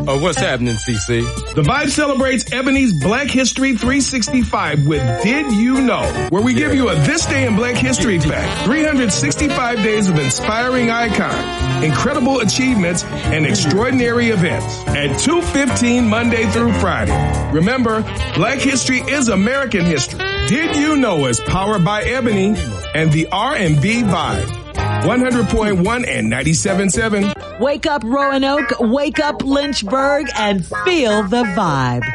What's happening, CC? The Vibe celebrates Ebony's Black History 365 with Did You Know, where we give you a This Day in Black History fact. 365 days of inspiring icons, incredible achievements, and extraordinary events at 2:15 Monday through Friday. Remember, Black History is American history. Did You Know is powered by Ebony and the R&B Vibe. 100.1 and 97.7. Wake up Roanoke, wake up Lynchburg, and feel the vibe.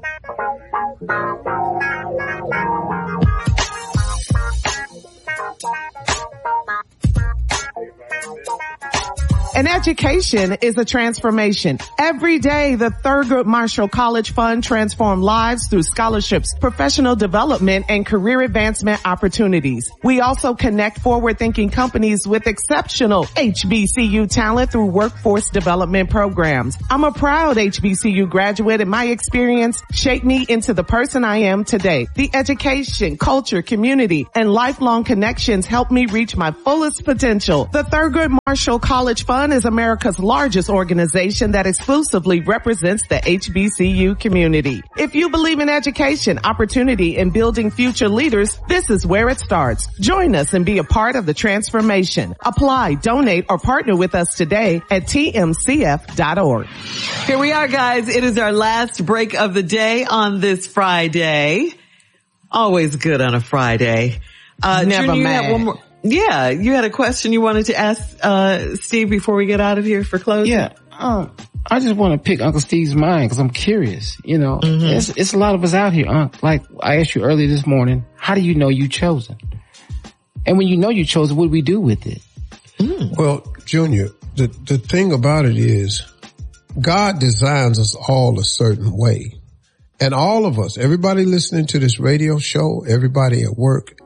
An education is a transformation. Every day, the Thurgood Marshall College Fund transforms lives through scholarships, professional development, and career advancement opportunities. We also connect forward-thinking companies with exceptional HBCU talent through workforce development programs. I'm a proud HBCU graduate, and my experience shaped me into the person I am today. The education, culture, community, and lifelong connections helped me reach my fullest potential. The Thurgood Marshall College Fund is America's largest organization that exclusively represents the HBCU community. If you believe in education, opportunity, and building future leaders, this is where it starts. Join us and be a part of the transformation. Apply, donate, or partner with us today at tmcf.org. Here we are, guys. It is our last break of the day on this Friday. Always good on a Friday. Never Junior, mad. Yeah, you had a question you wanted to ask Steve before we get out of here for closing? Yeah, I just want to pick Uncle Steve's mind because I'm curious. You know, it's a lot of us out here, Unc. Like I asked you earlier this morning, how do you know you chosen? And when you know you chosen, what do we do with it? Well, Junior, the thing about it is God designs us all a certain way. And all of us, everybody listening to this radio show, everybody at work,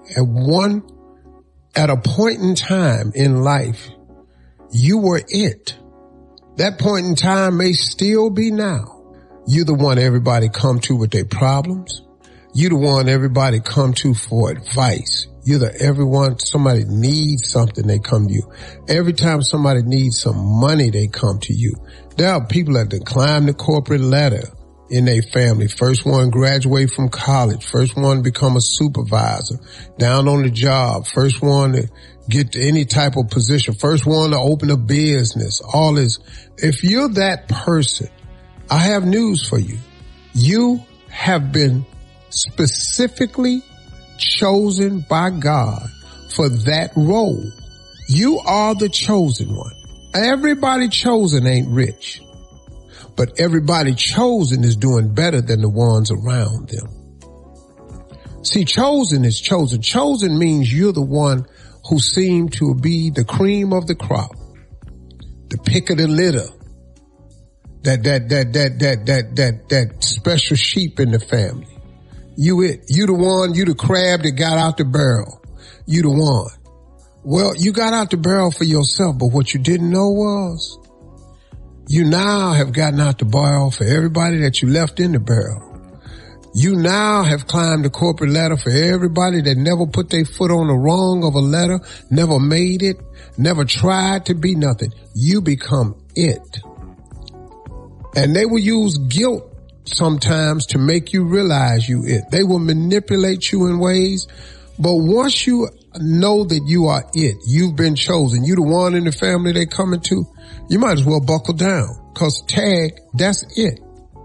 at a point in time in life, you were it. That point in time may still be now. You're the one everybody come to with their problems. You're the one everybody come to for advice. You're the everyone, somebody needs something, they come to you. Every time somebody needs some money, they come to you. There are people that climb the corporate ladder in their family. First one graduate from college. First one to become a supervisor. Down on the job. First one to get to any type of position. First one to open a business. All this. If you're that person, I have news for you. You have been specifically chosen by God for that role. You are the chosen one. Everybody chosen ain't rich. But everybody chosen is doing better than the ones around them. See, chosen is chosen. Chosen means you're the one who seem to be the cream of the crop, the pick of the litter, that special sheep in the family. You the one, you the crab that got out the barrel. You the one. Well, you got out the barrel for yourself, but what you didn't know was, you now have gotten out the barrel for everybody that you left in the barrel. You now have climbed the corporate ladder for everybody that never put their foot on the rung of a ladder, never made it, never tried to be nothing. You become it. And they will use guilt sometimes to make you realize you it. They will manipulate you in ways, but once you know that you are it, you've been chosen, you the one in the family they coming to, you might as well buckle down, cause that's it.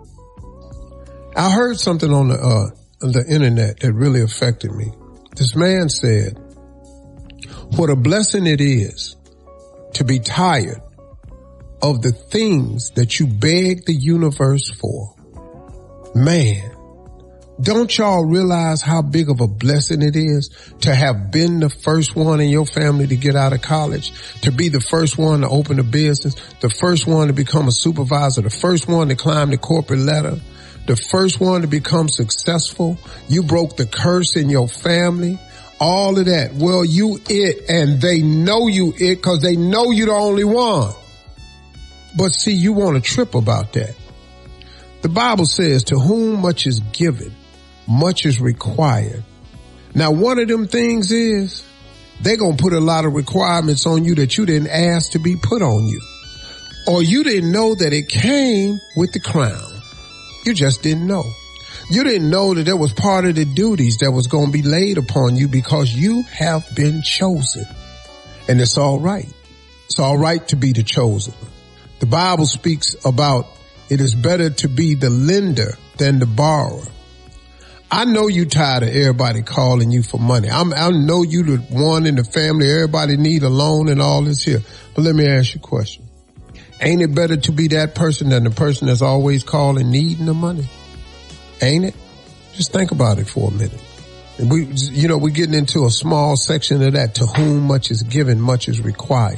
I heard something on the internet that really affected me. This man said, what a blessing it is to be tired of the things that you beg the universe for. Man, don't y'all realize how big of a blessing it is to have been the first one in your family to get out of college, to be the first one to open a business, the first one to become a supervisor, the first one to climb the corporate ladder, the first one to become successful. You broke the curse in your family, all of that. Well, you it, and they know you it because they know you're the only one. But see, you want to trip about that. The Bible says, to whom much is given, much is required. Now, one of them things is they're going to put a lot of requirements on you that you didn't ask to be put on you. Or you didn't know that it came with the crown. You just didn't know. You didn't know that that was part of the duties that was going to be laid upon you because you have been chosen. And it's all right. It's all right to be the chosen. The Bible speaks about it is better to be the lender than the borrower. I know you tired of everybody calling you for money. I know you the one in the family, everybody need a loan and all this here. But let me ask you a question. Ain't it better to be that person than the person that's always calling needing the money? Ain't it? Just think about it for a minute. And we're getting into a small section of that. To whom much is given, much is required.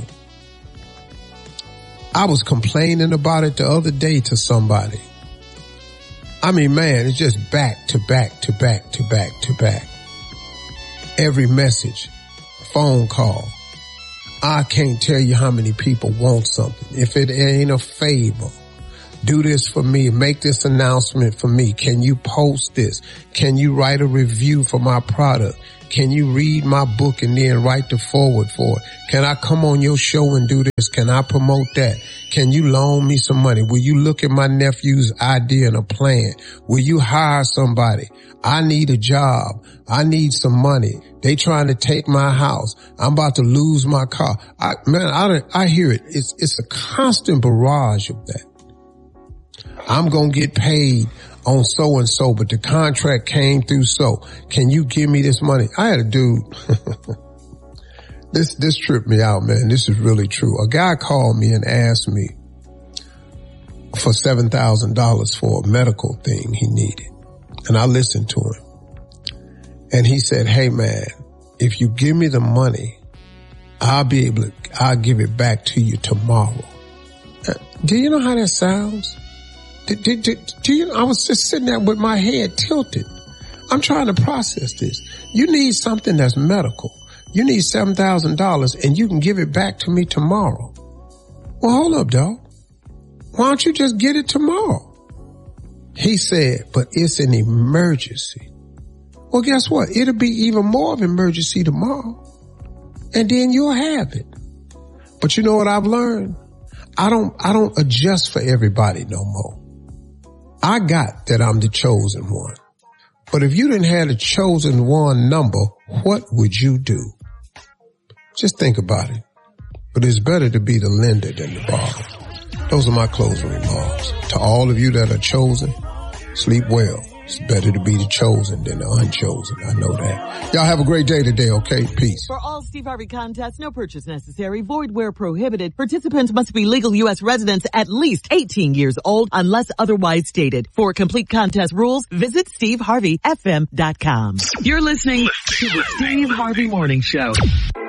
I was complaining about it the other day to somebody. I mean, man, it's just back to back to back to back to back. Every message, phone call. I can't tell you how many people want something. If it ain't a favor, do this for me. Make this announcement for me. Can you post this? Can you write a review for my product? Can you read my book and then write the forward for it? Can I come on your show and do this? Can I promote that? Can you loan me some money? Will you look at my nephew's idea and a plan? Will you hire somebody? I need a job. I need some money. They trying to take my house. I'm about to lose my car. I hear it. It's a constant barrage of that. I'm going to get paid on so and so, but the contract came through so. Can you give me this money? I had a dude. This tripped me out, man. This is really true. A guy called me and asked me for $7,000 for a medical thing he needed. And I listened to him. And he said, hey man, if you give me the money, I'll give it back to you tomorrow. Do you know how that sounds? Do you know, I was just sitting there with my head tilted. I'm trying to process this. You need something that's medical. You need $7,000 and you can give it back to me tomorrow. Well, hold up, dog. Why don't you just get it tomorrow? He said, but it's an emergency. Well, guess what? It'll be even more of an emergency tomorrow. And then you'll have it. But you know what I've learned? I don't adjust for everybody no more. I got that I'm the chosen one. But if you didn't have the chosen one number, what would you do? Just think about it. But it's better to be the lender than the borrower. Those are my closing remarks. To all of you that are chosen, sleep well. It's better to be the chosen than the unchosen. I know that. Y'all have a great day today, okay? Peace. For all Steve Harvey contests, no purchase necessary, void where prohibited. Participants must be legal U.S. residents at least 18 years old unless otherwise stated. For complete contest rules, visit SteveHarveyFM.com. You're listening to the Steve Harvey Morning Show.